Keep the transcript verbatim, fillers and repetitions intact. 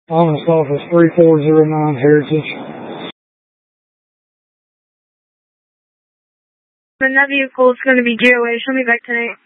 Thomas office three four zero nine Heritage. And that vehicle is going to be G O A. Show me back tonight.